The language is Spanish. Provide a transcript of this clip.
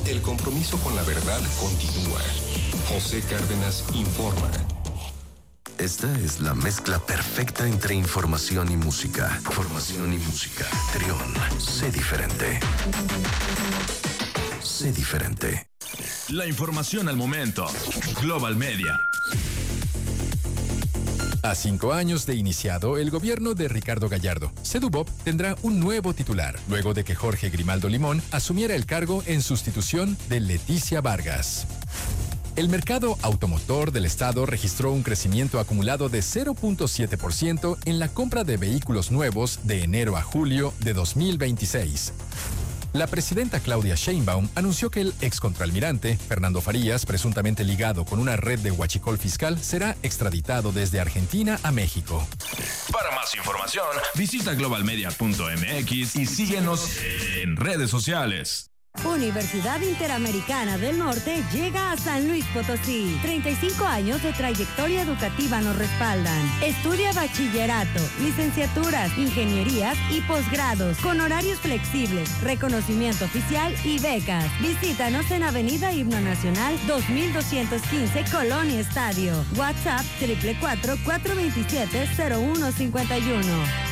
El compromiso con la verdad continúa. José Cárdenas informa. Esta es la mezcla perfecta entre información y música. Información y música. Trión, sé diferente. Sé diferente. La información al momento. Global Media. A 5 años de iniciado el gobierno de Ricardo Gallardo, Sedubop tendrá un nuevo titular, luego de que Jorge Grimaldo Limón asumiera el cargo en sustitución de Leticia Vargas. El mercado automotor del estado registró un crecimiento acumulado de 0.7% en la compra de vehículos nuevos de enero a julio de 2026. La presidenta Claudia Sheinbaum anunció que el excontralmirante Fernando Farías, presuntamente ligado con una red de huachicol fiscal, será extraditado desde Argentina a México. Para más información, visita globalmedia.mx y síguenos en redes sociales. Universidad Interamericana del Norte llega a San Luis Potosí. 35 años de trayectoria educativa nos respaldan. Estudia bachillerato, licenciaturas, ingenierías y posgrados con horarios flexibles, reconocimiento oficial y becas. Visítanos en Avenida Himno Nacional 2215, Colonia Estadio. WhatsApp 444-427-0151.